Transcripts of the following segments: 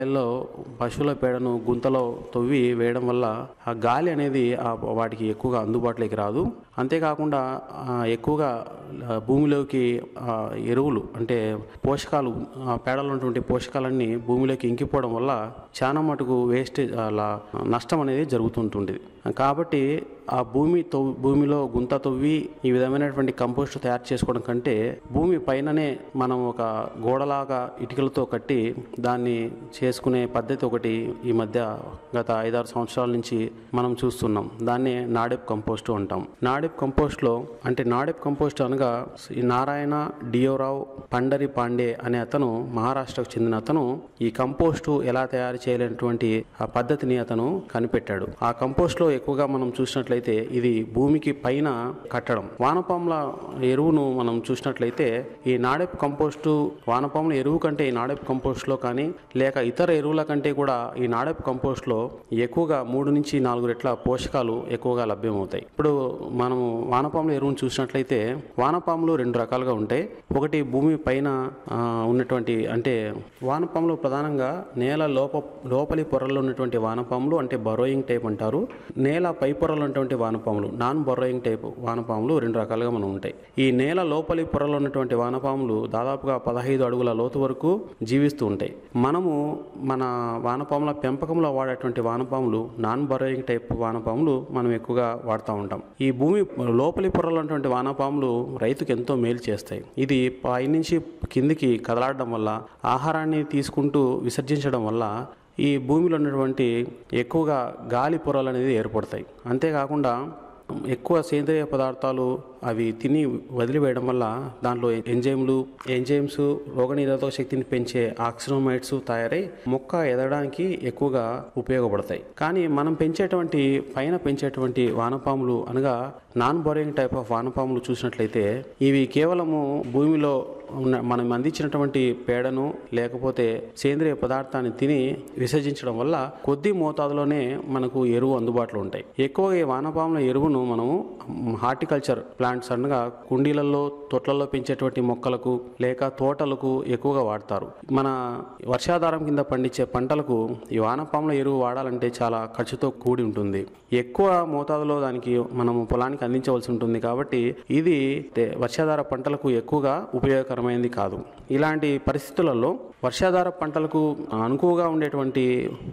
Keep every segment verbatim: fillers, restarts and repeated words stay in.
లో పశువుల పేడను గుంతలో తవ్వి వేయడం వల్ల ఆ గాలి అనేది ఆ వాటికి ఎక్కువగా అందుబాటులోకి రాదు. అంతేకాకుండా ఎక్కువగా భూమిలోకి ఎరువులు అంటే పోషకాలు పేడలో ఉన్నటువంటి పోషకాలన్నీ భూమిలోకి ఇంకిపోవడం వల్ల చాలా మటుకు వేస్టేజ్ అలా నష్టం అనేది జరుగుతుంటుంది. కాబట్టి ఆ భూమి తవ్వి భూమిలో గుంత తవ్వి ఈ విధమైనటువంటి కంపోస్ట్ తయారు చేసుకోవడం కంటే భూమి పైననే మనం ఒక గోడలాగా ఇటుకలతో కట్టి దాన్ని చేసుకునే పద్ధతి ఒకటి ఈ మధ్య గత ఐదారు సంవత్సరాల నుంచి మనం చూస్తున్నాం. దాన్ని నాడెప్ కంపోస్ట్ అంటాం. నాడెప్ కంపోస్ట్లో అంటే నాడెప్ కంపోస్ట్ అనగా నారాయణ డియోరావు పండరి పాండే అనే అతను మహారాష్ట్రకు చెందిన అతను ఈ కంపోస్టు ఎలా తయారు చేయలేనటువంటి ఆ పద్ధతిని అతను కనిపెట్టాడు. ఆ కంపోస్ట్లో ఎక్కువగా మనం చూసినట్లయితే ఇది భూమికి పైన కట్టడం. వానపాముల ఎరువును మనం చూసినట్లయితే ఈ నాడెప్ కంపోస్టు వానపాముల ఎరువు కంటే ఈ నాడెప్ కంపోస్ట్లో కానీ లేక ఇతర ఎరువుల కంటే కూడా ఈ నాడెప్ కంపోస్ట్లో ఎక్కువగా మూడు నుంచి నాలుగు రెట్ల పోషకాలు ఎక్కువగా లభ్యమవుతాయి. ఇప్పుడు మనము వానపాముల ఎరువును చూసినట్లయితే వానపాములు రెండు రకాలుగా ఉంటాయి. ఒకటి భూమి పైన ఉన్నటువంటి అంటే వానపాములు ప్రధానంగా నేల లోప లోపలి పొరల్లో ఉన్నటువంటి వానపాములు అంటే బరోయింగ్ టైప్ అంటారు. నేల పై పొరలో ఉన్నటువంటి వానపాములు నాన్ బరోయింగ్ టైప్ వానపాములు రెండు రకాలుగా మనం ఉంటాయి. ఈ నేల లోపలి పొరలో ఉన్నటువంటి వానపాములు దాదాపుగా పదహైదు అడుగుల లోతు వరకు జీవిస్తూ ఉంటాయి. మనము మన వానపాముల పెంపకంలో వాడేటువంటి వానపాములు నాన్ బరోయింగ్ టైప్ వానపాములు మనం ఎక్కువగా వాడుతూ ఉంటాం. ఈ భూమి లోపలి పొరలో ఉన్నటువంటి వానపాములు రైతుకు ఎంతో మేలు చేస్తాయి. ఇది పైనుంచి కిందికి కదలాడడం వల్ల ఆహారాన్ని తీసుకుంటూ విసర్జించడం వల్ల ఈ భూమిలో ఉన్నటువంటి ఎక్కువగా గాలి పొరలు అనేది ఏర్పడతాయి. అంతేకాకుండా ఎక్కువ సేంద్రియ పదార్థాలు అవి తిని వదిలివేయడం వల్ల దాంట్లో ఎంజైమ్లు ఎంజైమ్స్ రోగనిరోధక శక్తిని పెంచే ఆక్సినోమైట్స్ తయారై మొక్క ఎదగడానికి ఎక్కువగా ఉపయోగపడతాయి. కానీ మనం పెంచేటువంటి పైన పెంచేటువంటి వానపాములు అనగా నాన్ బోరింగ్ టైప్ ఆఫ్ వానపాములు చూసినట్లయితే ఇవి కేవలము భూమిలో ఉన్న మనం అందించినటువంటి పేడను లేకపోతే సేంద్రియ పదార్థాన్ని తిని విసర్జించడం వల్ల కొద్ది మోతాదులోనే మనకు ఎరువు అందుబాటులో ఉంటాయి. ఎక్కువగా ఈ వానపాముల ఎరువును మనము హార్టికల్చర్ ప్లాంట్స్ అనగా కుండీలలో తొట్లలో పెంచేటువంటి మొక్కలకు లేక తోటలకు ఎక్కువగా వాడతారు. మన వర్షాధారం కింద పండించే పంటలకు ఈ వానపాముల ఎరువు వాడాలంటే చాలా ఖర్చుతో కూడి ఉంటుంది. ఎక్కువ మోతాదులో దానికి మనము పొలానికి అందించవలసి ఉంటుంది. కాబట్టి ఇది వర్షాధార పంటలకు ఎక్కువగా ఉపయోగకరమైనది కాదు. ఇలాంటి పరిస్థితులలో వర్షాధార పంటలకు అనుకువగా ఉండేటువంటి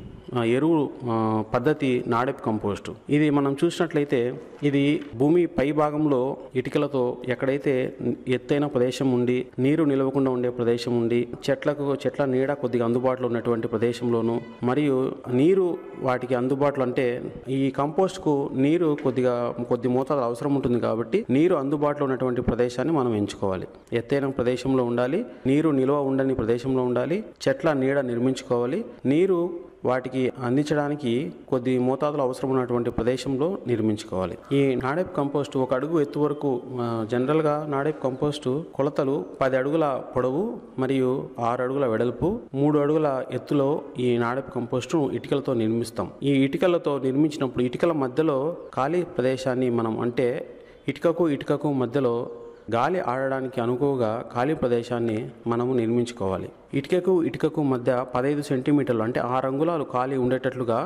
ఎరువు పద్ధతి నాడెప్ కంపోస్ట్. ఇది మనం చూసినట్లయితే ఇది భూమి పై భాగంలో ఇటుకలతో ఎక్కడైతే ఎత్తైన ప్రదేశం ఉండి నీరు నిలవకుండా ఉండే ప్రదేశం ఉండి చెట్లకు చెట్ల నీడ కొద్దిగా అందుబాటులో ఉన్నటువంటి ప్రదేశంలోను మరియు నీరు వాటికి అందుబాటులో అంటే ఈ కంపోస్ట్కు నీరు కొద్దిగా కొద్ది మోతాదు అవసరం ఉంటుంది. కాబట్టి నీరు అందుబాటులో ఉన్నటువంటి ప్రదేశాన్ని మనం ఎంచుకోవాలి. ఎత్తైన ప్రదేశంలో ఉండాలి, నీరు నిల్వ ఉండని ప్రదేశంలో ఉండాలి, చెట్ల నీడ నిర్మించుకోవాలి, నీరు వాటికి అందించడానికి కొద్ది మోతాదులో అవసరం ఉన్నటువంటి ప్రదేశంలో నిర్మించుకోవాలి. ఈ నాడెప్ కంపోస్ట్ ఒక అడుగు ఎత్తు వరకు జనరల్గా నాడెప్ కంపోస్ట్ కొలతలు పది అడుగుల పొడవు మరియు ఆరు అడుగుల వెడల్పు మూడు అడుగుల ఎత్తులో ఈ నాడెప్ కంపోస్ట్ ఇటుకలతో నిర్మిస్తాం. ఈ ఇటుకలతో నిర్మించినప్పుడు ఇటుకల మధ్యలో ఖాళీ ప్రదేశాన్ని మనం అంటే ఇటుకకు ఇటుకకు మధ్యలో గాలి ఆడడానికి అనుకువగా ఖాళీ ప్రదేశాన్ని మనము నిర్మించుకోవాలి. ఇటుకకు ఇటుకకు మధ్య పదహైదు సెంటీమీటర్లు అంటే ఆరు అంగుళాలు ఖాళీ ఉండేటట్లుగా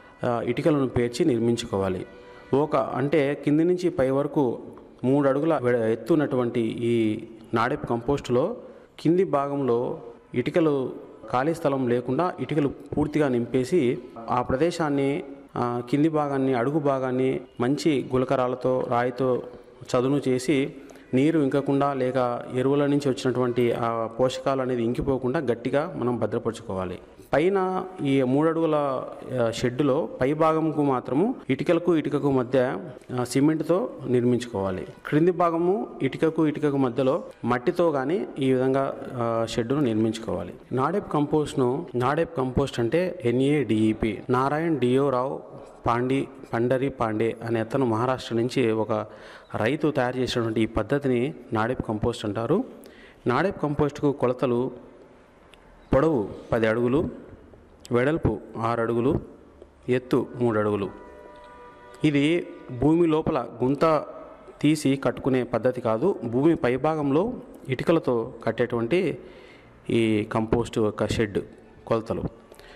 ఇటుకలను పేర్చి నిర్మించుకోవాలి. ఒక అంటే కింది నుంచి పై వరకు మూడు అడుగుల ఎత్తున్నటువంటి ఈ నాడెప్ కంపోస్టులో కింది భాగంలో ఇటుకలు ఖాళీ స్థలం లేకుండా ఇటుకలు పూర్తిగా నింపేసి ఆ ప్రదేశాన్ని కింది భాగాన్ని అడుగు భాగాన్ని మంచి గులకరాలతో రాయితో చదును చేసి నీరు ఇంకకుండా లేక ఎరువుల నుంచి వచ్చినటువంటి ఆ పోషకాలు అనేది ఇంకిపోకుండా గట్టిగా మనం భద్రపరచుకోవాలి. పైన ఈ మూడు అడుగుల షెడ్డులో పై భాగంకు మాత్రము ఇటుకలకు ఇటుకకు మధ్య సిమెంట్తో నిర్మించుకోవాలి. క్రింది భాగము ఇటుకకు ఇటుకకు మధ్యలో మట్టితో కానీ ఈ విధంగా షెడ్డును నిర్మించుకోవాలి. నాడెప్ కంపోస్ట్ను నాడెప్ కంపోస్ట్ అంటే ఎన్ఏడిఈపి నారాయణ్ డియోరావు పాండి పండరి పాండే అనే అతను మహారాష్ట్ర నుంచి ఒక రైతు తయారు చేసినటువంటి ఈ పద్ధతిని నాడెప్ కంపోస్ట్ అంటారు. నాడెప్ కంపోస్ట్కు కొలతలు పొడవు పది అడుగులు, వెడల్పు ఆరు అడుగులు, ఎత్తు మూడు అడుగులు. ఇది భూమి లోపల గుంత తీసి కట్టుకునే పద్ధతి కాదు. భూమి పైభాగంలో ఇటుకలతో కట్టేటువంటి ఈ కంపోస్ట్ యొక్క షెడ్ కొలతలు.